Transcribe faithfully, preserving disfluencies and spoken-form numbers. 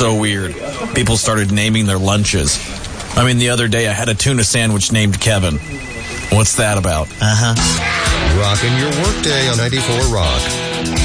so weird. People started naming their lunches. I mean, the other day I had a tuna sandwich named Kevin. What's that about? Uh-huh. Rockin' your workday on ninety-four Rock.